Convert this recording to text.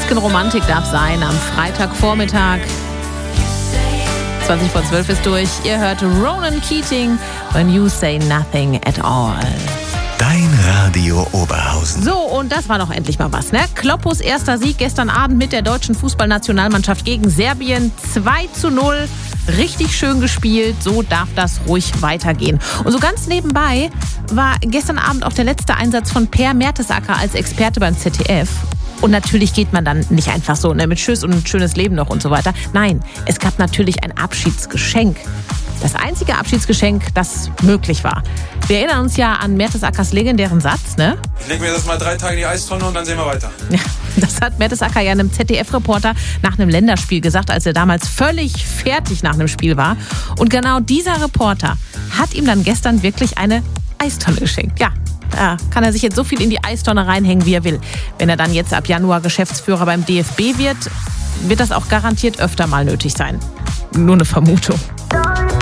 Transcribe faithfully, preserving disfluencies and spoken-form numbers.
bisschen Romantik darf sein am Freitagvormittag. zwanzig vor zwölf ist durch. Ihr hört Ronan Keating, When You Say Nothing at All. Dein Radio Oberhausen. So, und das war doch endlich mal was, ne? Kloppos erster Sieg gestern Abend mit der deutschen Fußballnationalmannschaft gegen Serbien. zwei zu null. Richtig schön gespielt. So darf das ruhig weitergehen. Und so ganz nebenbei war gestern Abend auch der letzte Einsatz von Per Mertesacker als Experte beim Z D F. Und natürlich geht man dann nicht einfach so, ne, mit Tschüss und ein schönes Leben noch und so weiter. Nein, es gab natürlich ein Abschiedsgeschenk. Das einzige Abschiedsgeschenk, das möglich war. Wir erinnern uns ja an Mertesackers legendären Satz, ne? Ich leg mir das mal drei Tage in die Eistonne und dann sehen wir weiter. Ja, das hat Mertesacker ja einem Z D F-Reporter nach einem Länderspiel gesagt, als er damals völlig fertig nach einem Spiel war. Und genau dieser Reporter hat ihm dann gestern wirklich eine Eistonne geschenkt. Ja. Da kann er sich jetzt so viel in die Eistonne reinhängen, wie er will. Wenn er dann jetzt ab Januar Geschäftsführer beim D F B wird, wird das auch garantiert öfter mal nötig sein. Nur eine Vermutung.